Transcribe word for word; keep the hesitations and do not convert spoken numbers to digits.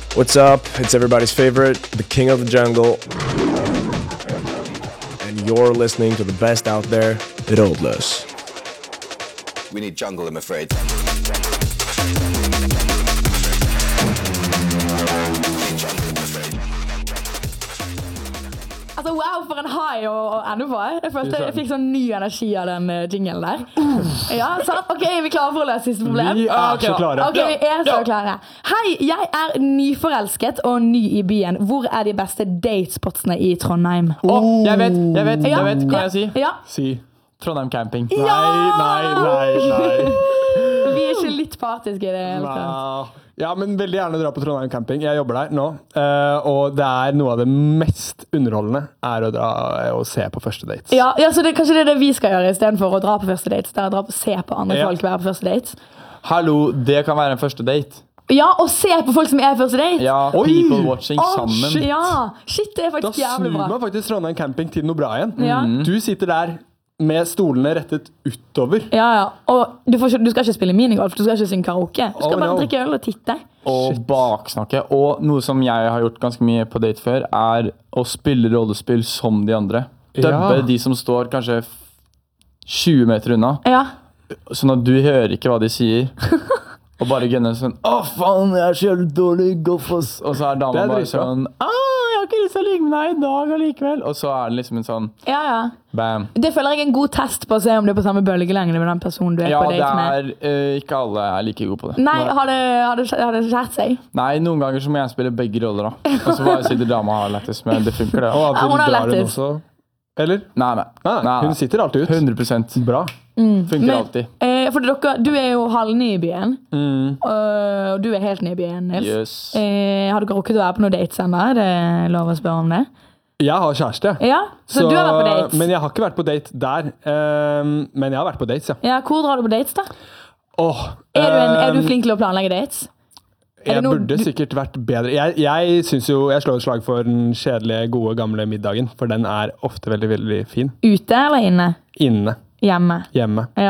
What's up? It's everybody's favorite, the king of the jungle. And you're listening to the best out there, Rådløs. We need jungle, I'm afraid. Altså, wow, for en high å ende på. Jeg følte jeg fikk sånn ny energi av den uh, jinglen der. Ja, sant? Ok, vi er klare for å løse siste problem. Vi er så klare. Ok, vi er så klare. Hei, jeg er nyforelsket og ny i byen. Hvor er de beste datespotsene i Trondheim? Åh, jeg vet, jeg vet, jeg vet, kan jeg si? Ja. Si. Trondheim camping. Ja! Nei, nei, nei, nei. Vi er ikke litt partiske i det hele tatt. Wow. Ja, men veldig gjerne dra på Trondheim camping. Jeg jobber der nå, uh, og det er noe av det mest underholdende er å dra og se på første dates. Ja, ja så det, kanskje det er det vi skal gjøre i stedet for å dra på første dates. Det er å dra på se på andre Ja. folk være på første dates. Hallo, det kan være en første date. Ja, og se på folk som er på første date. Ja, Oi! people watching Åh, sammen. shit. Ja, shit, det er Da faktisk snur jævlig bra. man faktisk Trondheim camping til noe bra igjen. Ja. Du sitter der med stolene rettet utover. Ja, ja. Og du, får ikke, du skal ikke spille minigolf, du skal ikke synge karaoke. Du skal Oh, bare no. drikke øl og titte. Og baksnakke. Og noe som jeg har gjort ganske mye på date før, er å spille rollespill som de andre. Dubbe Ja. de som står kanskje tjue meter unna, Ja. sånn at du hører ikke hva de sier. Og bare gønner sånn, å faen, jeg er så jævlig dårlig, golf ass. Og så er Det dama er bare dritbra. sånn, ah, jeg har ikke lyst til å ligge med deg i dag allikevel. Og så er det liksom en sånn, Ja, ja. bam. Det føler jeg er en god test på å se om du er på samme bølgelengde med den personen du er Ja, på det date med. er, eh, ikke alle er like gode på det. Nei, har det, har, det, har det skjært seg? Nei, noen ganger så må jeg spille begge roller da. Og så bare sitter dama har lættis, men det funker det. Og av og Ja, til hun har drar hun lættis. også. Eller? Nei, nei. Nei, Nei, hun nei. sitter alltid ut. hundre prosent. Bra. Funker Men, alltid. eh, for dere, du er jo halvny i byen, Mm. og, og du er helt ny i byen, Nils. Yes. Eh, har dere rukket å være på noen dates ennå? Er det lov å spørre om det? Jeg har kjæreste. Ja, så, du har vært på dates? Men jeg har ikke vært på date der. ehm, men jeg har vært på dates, ja. Ja, hvor drar du på dates da? Åh, Er du, en, er du ehm, flink til å planlegge dates? Er Jeg det noe burde du- sikkert vært bedre. Jeg, jeg synes jo, jeg slår et slag for den kjedelige, gode, gamle middagen, for den er ofte veldig, veldig fin. Ute eller inne? Inne, Hjemme? hjemme.